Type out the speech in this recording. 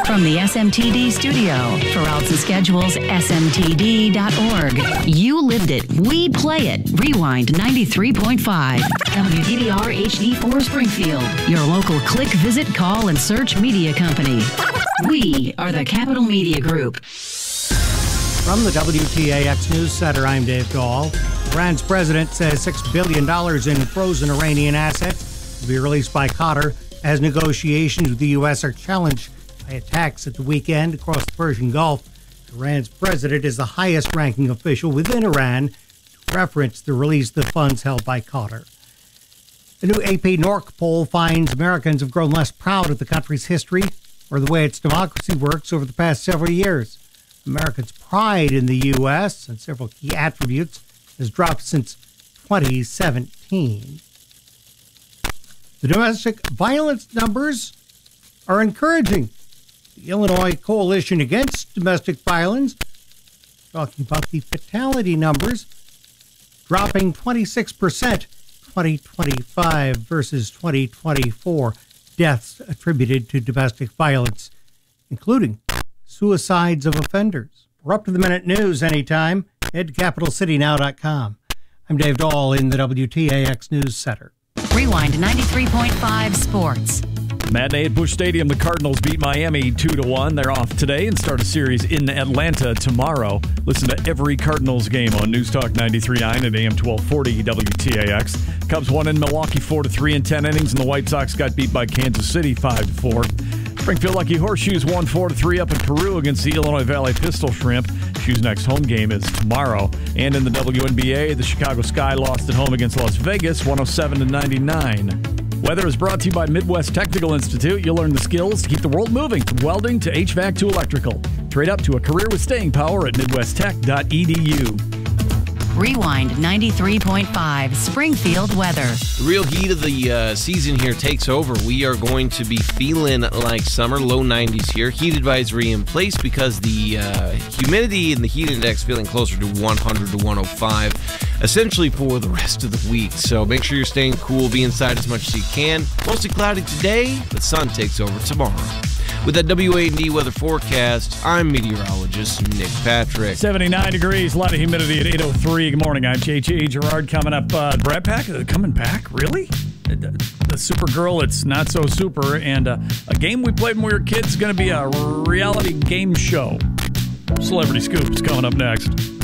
From the SMTD studio, for routes and schedules, smtd.org. You lived it. We play it. Rewind 93.5. WDBR HD4 Springfield. Your local click, visit, call, and search media company. We are the Capital Media Group. From the WTAX News Center, I'm Dave Dahl. Iran's president says $6 billion in frozen Iranian assets will be released by Qatar as negotiations with the U.S. are challenged by attacks at the weekend across the Persian Gulf. Iran's president is the highest-ranking official within Iran to reference the release of the funds held by Qatar. The new AP NORC poll finds Americans have grown less proud of the country's history or the way its democracy works over the past several years. Americans' pride in the U.S. and several key attributes has dropped since 2017. The domestic violence numbers are encouraging. The Illinois Coalition Against Domestic Violence talking about the fatality numbers dropping 26% 2025 versus 2024 deaths attributed to domestic violence, including suicides of offenders. For up-to-the-minute news anytime, head to CapitalCityNow.com. I'm Dave Dahl in the WTAX News Center. Rewind 93.5 Sports. Matinee at Busch Stadium, the Cardinals beat Miami 2-1. They're off today and start a series in Atlanta tomorrow. Listen to every Cardinals game on News Talk 93.9 and AM 1240 WTAX. Cubs won in Milwaukee 4-3 in 10 innings, and the White Sox got beat by Kansas City 5-4. Springfield Lucky Horseshoes won 4-3 up in Peru against the Illinois Valley Pistol Shrimp. Shoes' next home game is tomorrow. And in the WNBA, the Chicago Sky lost at home against Las Vegas 107-99. Weather is brought to you by Midwest Technical Institute. You'll learn the skills to keep the world moving, from welding to HVAC to electrical. Trade up to a career with staying power at midwesttech.edu. Rewind 93.5 Springfield weather. The real heat of the season here takes over. We are going to be feeling like summer, low 90s here. Heat advisory in place because the humidity and the heat index feeling closer to 100 to 105, essentially for the rest of the week. So make sure you're staying cool, be inside as much as you can. Mostly cloudy today, but sun takes over tomorrow. With that WA&D weather forecast, I'm meteorologist Nick Patrick. 79 degrees, a lot of humidity at 8:03. Good morning. I'm J.J. Gerard coming up. Brat Pack coming back? Really? The Supergirl, it's not so super. And a game we played when we were kids is going to be a reality game show. Celebrity Scoop is coming up next.